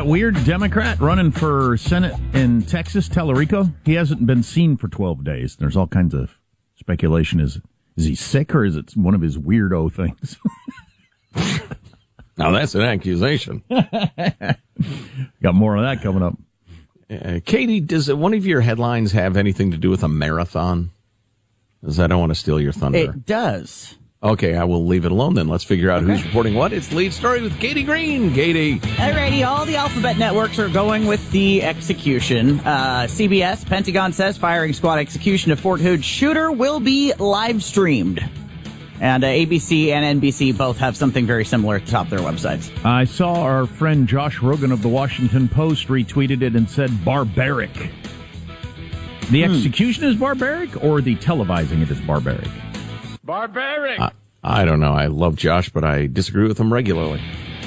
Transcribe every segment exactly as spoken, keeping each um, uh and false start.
That weird Democrat running for Senate in Texas, Tellerico, he hasn't been seen for twelve days. There's all kinds of speculation. Is is he sick or is it one of his weirdo things? Now that's an accusation. Got more of that coming up. Uh, Katie, does one of your headlines have anything to do with a marathon? Because I don't want to steal your thunder. It does. Okay, I will leave it alone then. Let's figure out okay. who's reporting what. It's Lead Story with Katie Green. Katie. Alrighty, all the alphabet networks are going with the execution. Uh, C B S, Pentagon says firing squad execution of Fort Hood shooter will be live streamed. And uh, A B C and N B C both have something very similar at the top of their websites. I saw our friend Josh Rogan of the Washington Post retweeted it and said barbaric. The hmm. execution is barbaric or the televising it is barbaric? Barbaric. Uh, I don't know. I love Josh, but I disagree with him regularly.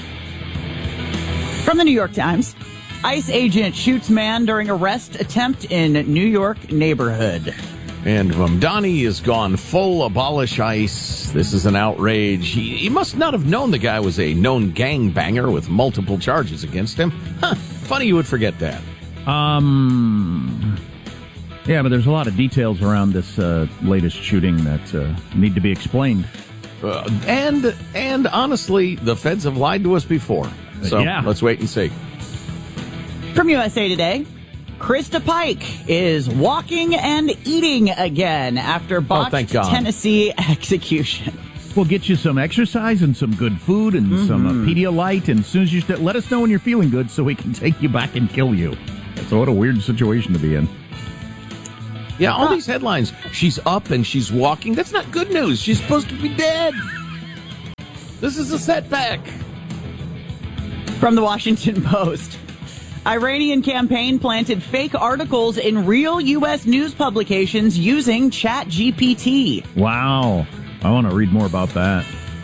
From the New York Times, ICE agent shoots man during arrest attempt in New York neighborhood. And Mamdani is gone full abolish ICE. This is an outrage. He, he must not have known the guy was a known gangbanger with multiple charges against him. Huh. Funny you would forget that. Um... Yeah, but there's a lot of details around this uh, latest shooting that uh, need to be explained. Uh, and, and honestly, the feds have lied to us before. So yeah. Let's wait and see. From U S A Today, Krista Pike is walking and eating again after botched oh, Tennessee execution. We'll get you some exercise and some good food and mm-hmm. some uh, Pedialyte. And as soon as you st- let us know when you're feeling good so we can take you back and kill you. So what a weird situation to be in. Yeah, all these headlines. She's up and she's walking. That's not good news. She's supposed to be dead. This is a setback. From the Washington Post, Iranian campaign planted fake articles in real U S news publications using ChatGPT. Wow. I want to read more about that.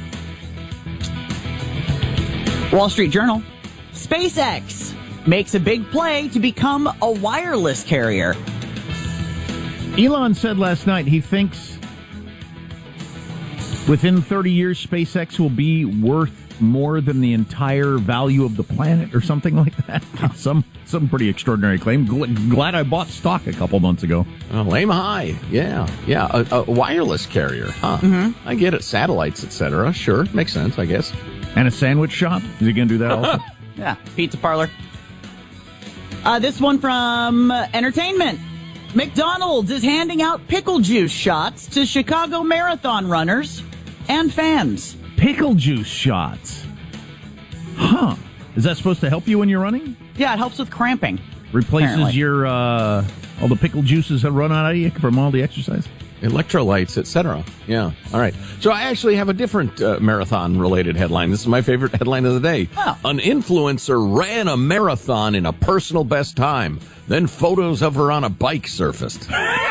Wall Street Journal, SpaceX makes a big play to become a wireless carrier. Elon said last night he thinks within thirty years SpaceX will be worth more than the entire value of the planet or something like that. some some pretty extraordinary claim. Glad I bought stock a couple months ago. Well, aim high. Yeah. Yeah. A, a wireless carrier. Huh. Mm-hmm. I get it. Satellites, et cetera. Sure. Makes sense, I guess. And a sandwich shop? Is he going to do that also? Yeah. Pizza parlor. Uh, this one from uh, Entertainment. McDonald's is handing out pickle juice shots to Chicago Marathon runners and fans. Pickle juice shots? Huh. Is that supposed to help you when you're running? Yeah, it helps with cramping. Replaces apparently. your, uh, all the pickle juices that run out of you from all the exercise? Electrolytes, et cetera. Yeah. All right. So I actually have a different uh, marathon-related headline. This is my favorite headline of the day. Oh. An influencer ran a marathon in a personal best time. Then photos of her on a bike surfaced.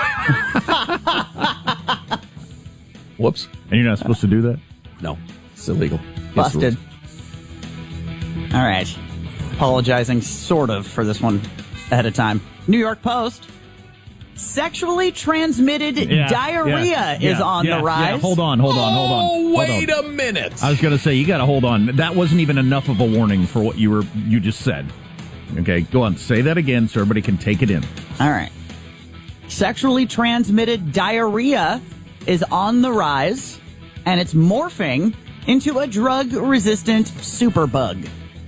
Whoops. And you're not supposed to do that? No. It's illegal. Busted. All right. Apologizing sort of for this one ahead of time. New York Post. Sexually transmitted yeah, diarrhea yeah, is yeah, on yeah, the rise. Yeah, hold on, hold on, hold on. Oh, hold wait on. a minute. I was going to say, you got to hold on. That wasn't even enough of a warning for what you were you just said. Okay, go on. Say that again so everybody can take it in. All right. Sexually transmitted diarrhea is on the rise, and it's morphing into a drug-resistant superbug.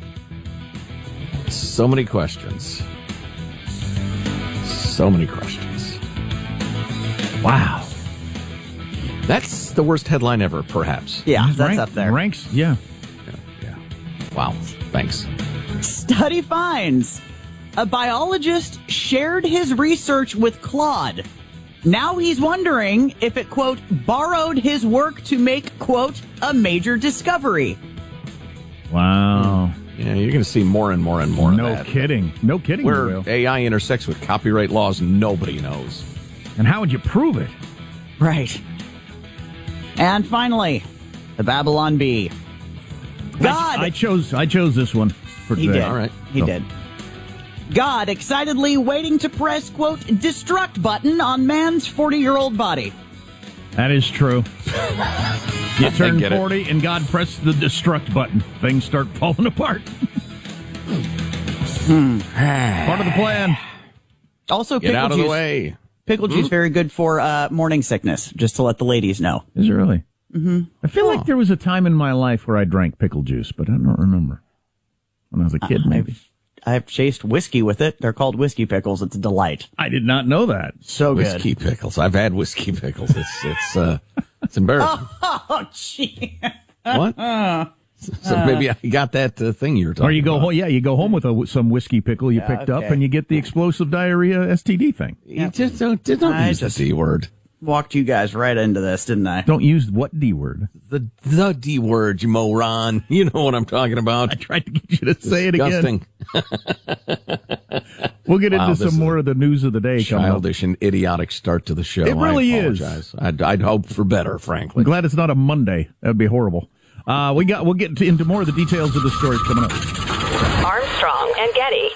So many questions. So many questions. Wow. That's the worst headline ever, perhaps. Yeah, that's Rank, up there. Ranks, yeah. yeah. Yeah. Wow. Thanks. Study finds a biologist shared his research with Claude. Now he's wondering if it, quote, borrowed his work to make, quote, a major discovery. Wow. Yeah, you're going to see more and more and more no of that. No kidding. No kidding. Where A I intersects with copyright laws, nobody knows. And how would you prove it? Right. And finally, the Babylon Bee. God. I, I chose I chose this one for today. He did. All right. He so. did. God excitedly waiting to press, quote, destruct button on man's forty-year-old body. That is true. You turn forty it. and God pressed the destruct button. Things start falling apart. Hmm. Part of the plan. Also, Get pickle out of juice. the way. Pickle juice, very good for uh, morning sickness, just to let the ladies know. Is it really? Mm-hmm. I feel oh. like there was a time in my life where I drank pickle juice, but I don't remember. When I was a kid, uh, maybe. I've, I've chased whiskey with it. They're called whiskey pickles. It's a delight. I did not know that. So whiskey good. Whiskey pickles. I've had whiskey pickles. It's it's uh, it's embarrassing. Oh, gee. What? So maybe I got that uh, thing you were talking about. Or you go about. home, yeah, you go home with a, some whiskey pickle you yeah, picked okay. up, and you get the explosive diarrhea S T D thing. You just don't, just don't use the D word. Walked you guys right into this, didn't I? Don't use what D word? The the D word, you moron. You know what I'm talking about. I tried to get you to say Disgusting. it again. We'll get wow, into some more of the news of the day. Childish and idiotic start to the show. It really I is. I'd, I'd hope for better, frankly. I'm glad it's not a Monday. That'd be horrible. Uh, we got. We'll get into more of the details of the stories coming up. Armstrong and Getty.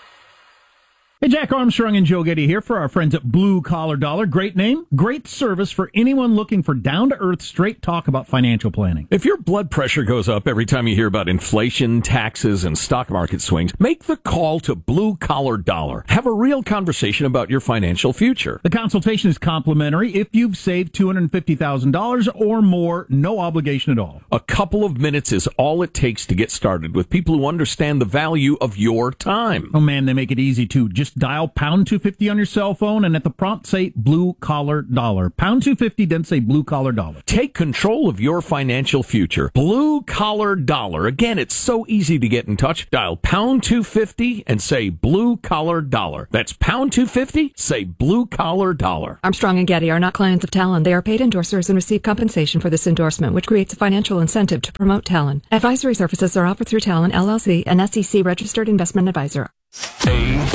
Hey, Jack Armstrong and Joe Getty here for our friends at Blue Collar Dollar. Great name, great service for anyone looking for down-to-earth, straight talk about financial planning. If your blood pressure goes up every time you hear about inflation, taxes, and stock market swings, make the call to Blue Collar Dollar. Have a real conversation about your financial future. The consultation is complimentary. If you've saved two hundred fifty thousand dollars or more, no obligation at all. A couple of minutes is all it takes to get started with people who understand the value of your time. Oh, man, they make it easy, too. Just dial pound two fifty on your cell phone, and at the prompt say Blue Collar Dollar. Pound two fifty, then say Blue Collar Dollar. Take control of your financial future. Blue Collar Dollar. Again, it's so easy to get in touch. Dial pound two fifty and say Blue Collar Dollar. That's pound two fifty, say Blue Collar Dollar. Armstrong and Getty are not clients of Talon. They are paid endorsers and receive compensation for this endorsement, which creates a financial incentive to promote Talon. Advisory services are offered through Talon, L L C, an S E C-registered investment advisor. A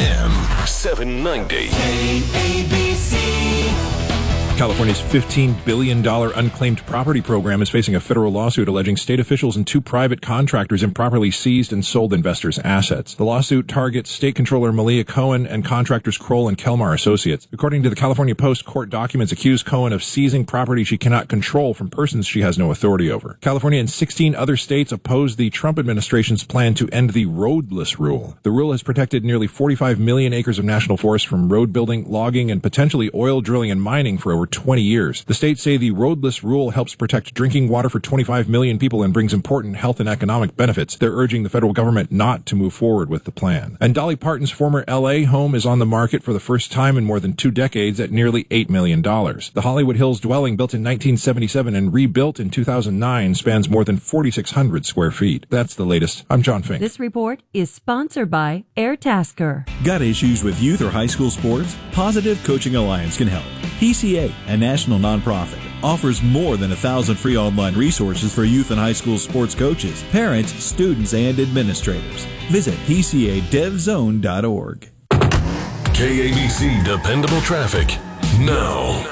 M seven ninety. K A B C. California's fifteen billion dollars unclaimed property program is facing a federal lawsuit alleging state officials and two private contractors improperly seized and sold investors' assets. The lawsuit targets State Controller Malia Cohen and contractors Kroll and Kelmar Associates. According to the California Post, court documents accuse Cohen of seizing property she cannot control from persons she has no authority over. California and sixteen other states opposed the Trump administration's plan to end the roadless rule. The rule has protected nearly forty-five million acres of national forest from road building, logging, and potentially oil drilling and mining for over twenty years. The states say the roadless rule helps protect drinking water for twenty-five million people and brings important health and economic benefits. They're urging the federal government not to move forward with the plan. And Dolly Parton's former L A home is on the market for the first time in more than two decades at nearly eight million dollars. The Hollywood Hills dwelling, built in nineteen seventy-seven and rebuilt in two thousand nine, spans more than forty-six hundred square feet. That's the latest. I'm John Fink. This report is sponsored by Airtasker. Got issues with youth or high school sports? Positive Coaching Alliance can help. P C A, a national nonprofit, offers more than a thousand free online resources for youth and high school sports coaches, parents, students, and administrators. Visit P C A dev zone dot org. K A B C Dependable Traffic now.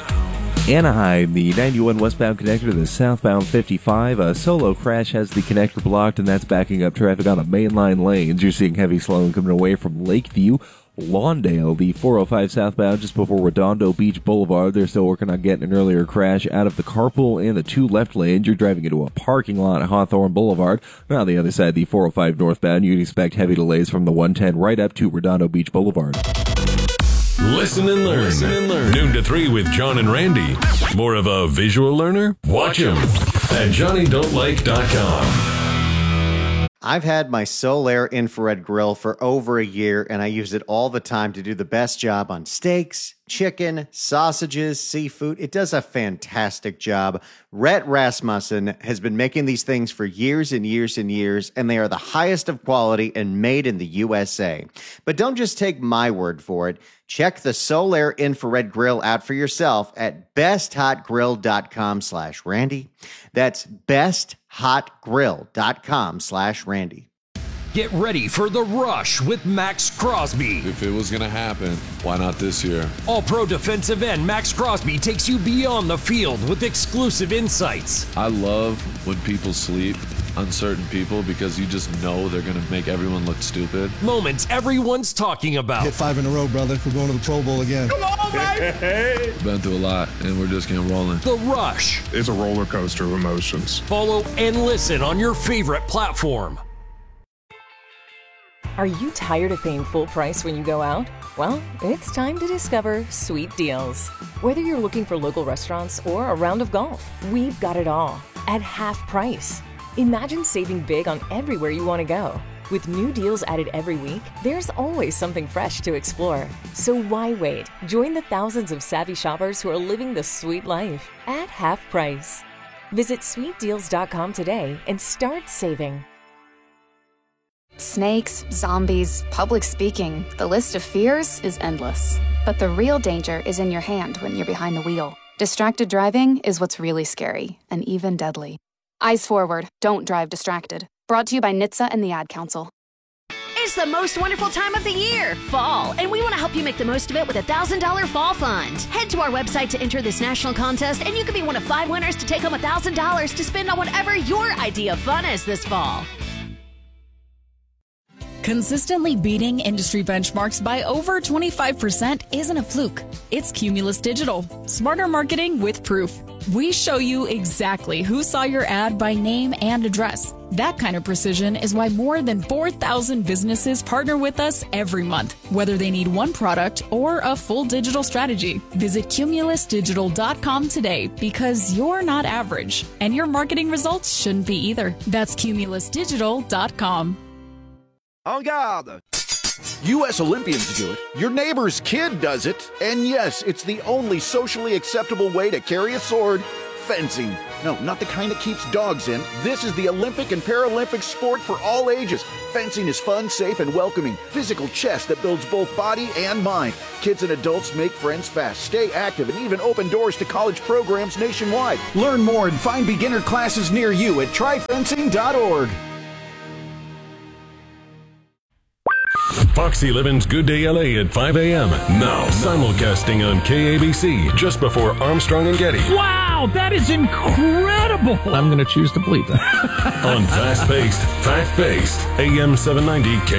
Anaheim, the ninety-one westbound connector to the southbound fifty-five. A solo crash has the connector blocked, and that's backing up traffic on the mainline lanes. You're seeing heavy slowing coming away from Lakeview. Lawndale, the four oh five southbound just before Redondo Beach Boulevard. They're still working on getting an earlier crash out of the carpool and the two left lanes. You're driving into a parking lot at Hawthorne Boulevard. Now on the other side, the four oh five northbound, you'd expect heavy delays from the one ten right up to Redondo Beach Boulevard. Listen and learn. Listen and learn. Noon to three with John and Randy. More of a visual learner? Watch him at Johnny Don't Like dot com. I've had my Solaire infrared grill for over a year, and I use it all the time to do the best job on steaks, chicken, sausages, seafood. It does a fantastic job. Rhett Rasmussen has been making these things for years and years and years, and they are the highest of quality and made in the U S A. But don't just take my word for it. Check the Solaire infrared grill out for yourself at besthotgrill.com slash Randy. That's besthotgrill.com slash Randy. Get ready for the rush with Max Crosby. If it was going to happen, why not this year? All-pro defensive end Max Crosby takes you beyond the field with exclusive insights. I love when people sleep on certain people because you just know they're going to make everyone look stupid. Moments everyone's talking about. Hit five in a row, brother. We're going to the Pro Bowl again. Come on, baby! Been through a lot, and we're just getting rolling. The Rush. It's a roller coaster of emotions. Follow and listen on your favorite platform. Are you tired of paying full price when you go out? Well, it's time to discover Sweet Deals. Whether you're looking for local restaurants or a round of golf, we've got it all at half price. Imagine saving big on everywhere you want to go. With new deals added every week, there's always something fresh to explore. So why wait? Join the thousands of savvy shoppers who are living the sweet life at half price. Visit sweet deals dot com today and start saving. Snakes, zombies, public speaking, the list of fears is endless. But the real danger is in your hand when you're behind the wheel. Distracted driving is what's really scary and even deadly. Eyes forward, don't drive distracted. Brought to you by N H T S A and the Ad Council. It's the most wonderful time of the year, fall, and we want to help you make the most of it with a one thousand dollars Fall Fund. Head to our website to enter this national contest, and you could be one of five winners to take home one thousand dollars to spend on whatever your idea of fun is this fall. Consistently beating industry benchmarks by over twenty-five percent isn't a fluke. It's Cumulus Digital. Smarter marketing with proof. We show you exactly who saw your ad by name and address. That kind of precision is why more than four thousand businesses partner with us every month, whether they need one product or a full digital strategy. Visit cumulus digital dot com today because you're not average, and your marketing results shouldn't be either. That's cumulus digital dot com. En garde! U S Olympians do it, your neighbor's kid does it, and yes, it's the only socially acceptable way to carry a sword: fencing. No, not the kind that keeps dogs in. This is the Olympic and Paralympic sport for all ages. Fencing is fun, safe, and welcoming. Physical chess that builds both body and mind. Kids and adults make friends fast, stay active, and even open doors to college programs nationwide. Learn more and find beginner classes near you at try fencing dot org. Fox eleven's Good Day L A at five a.m. Now, simulcasting on K A B C just before Armstrong and Getty. Wow, that is incredible. I'm going to choose to believe that. On fast-paced, fact-based, A M seven ninety K